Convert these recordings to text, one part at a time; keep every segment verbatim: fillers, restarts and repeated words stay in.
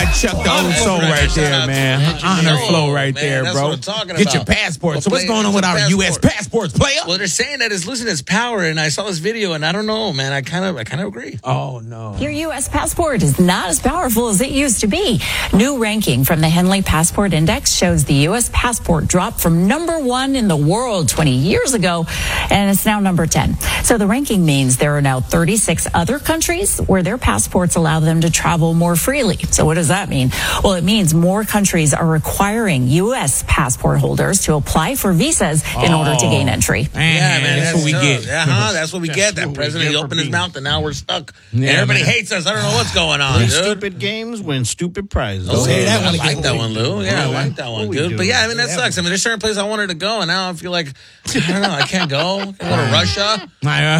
that Chuck the Old Soul right there, man. Honor flow right man, there, that's bro. what I'm talking Get about. your passport. Well, So what's play- going on it's with a our U S passport. passports, player? Well, they're saying that it's losing its power, and I saw this video, and I don't know, man. I kind of, I kind of agree. Oh no. Your U S passport is not as powerful as it used to be. New ranking from the Henley Passport Index shows the U S passport dropped from number one in the world twenty years ago, and it's now number ten. So the ranking means there are now thirty-six other countries where their passports allow them to travel more freely. So what does that mean? Well, it means more countries are requiring U S passport holders to apply for visas in order to gain entry. Man, Yeah, man, that's, what we tough. get. Uh-huh, that's what we get. That what we president, get he for opened his being- mouth, and now we're stuck. Yeah, and everybody man. hates us. I don't know what's going on, dude. Stupid games win stupid prizes. Oh, Say yeah, that I one like again. that one, Lou. Yeah, I like that one, What we dude. doing? But yeah, I mean, that Yeah. sucks. I mean, there's certain places I wanted to go, and now I feel like, I don't know, I can't go. I can't go to Russia.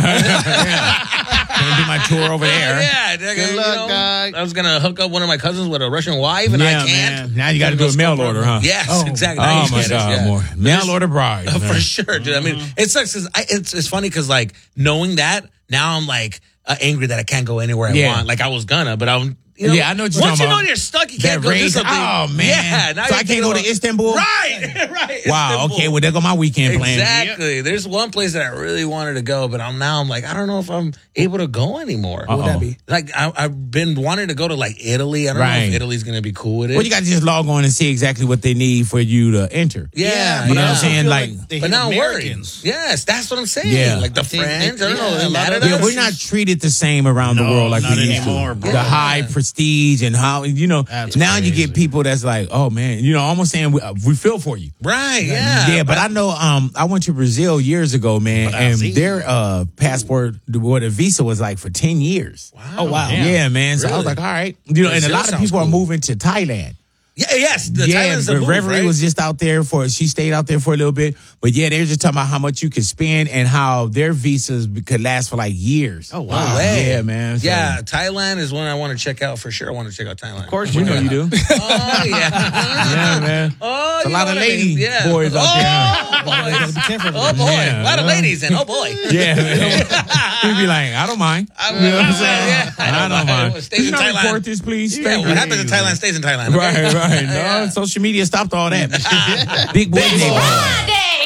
Can't do my tour over there. Yeah, Good luck, guy. I was going to hook up one of my cousins with a Russian wife, and Yeah, I can't. man. Now you got to do a mail order, huh? Yes, exactly. Now Oh you my get it, God, yeah. more mail order bride. For sure, dude. I mean, it sucks because it's it's funny because like knowing that now I'm like uh, angry that I can't go anywhere I Yeah. want. Like I was gonna, but I'm. You know, Yeah, I know what you're once talking you know about. you're stuck, you That can't go do race. something. Oh man. Yeah, now so you're I can't thinking go about- to Istanbul. Right, right. Wow. Istanbul. Okay. Well, there go my weekend plan. Exactly. There's one place that I really wanted to go, but I'm now I'm like I don't know if I'm able to go anymore. What would that be? Like I, I've been wanting to go to like Italy. I don't know Right. if Italy's gonna be cool with it. Well, you got to just log on and see exactly what they need for you to enter. yeah, You know yeah. what I'm saying? feel Like, they But hate now I'm worried. Americans. Yes, that's what I'm saying. Yeah. Like the I think French, they- I don't know. yeah, They a lot mad of at yeah, us? we're not treated the same around the No, world like not we used anymore, to. bro. The high prestige and how you know. That's now you crazy. get people that's like, oh man, you know, almost saying we, uh, we feel for you. Right, yeah. Yeah, but I know um I went to Brazil years ago, man, and Brazil. their uh passport or the visa was like for ten years. Wow. Oh wow. Yeah, man. So I was Really? like, all right. You know, and a Brazil lot of sounds people are cool. moving to Thailand. Yeah, yes. The yeah, Thailand's the but move, Reverie right? was just out there for she stayed out there for a little bit. But yeah, they were just talking about how much you could spend and how their visas could last for like years. Oh, wow. No way. Yeah, man. So- Yeah, Thailand is one I want to check out for sure. I want to check out Thailand. Of course We know you do. Oh, yeah. Yeah, man. Oh, It's a you lot know of what I lady mean? Yeah. boys out Oh, boys. Be careful. Oh, boy. Yeah. A lot of ladies and oh, boy. Yeah, man. He'd be like, I don't mind. I, You know what I'm saying? Yeah, I don't mind. Stays in Can you not report Thailand. this, please? Yeah, Thank what you. happens in Thailand stays in Thailand. Okay? Right, right. No, Yeah. social media stopped all that. Big boy neighborhood. Friday!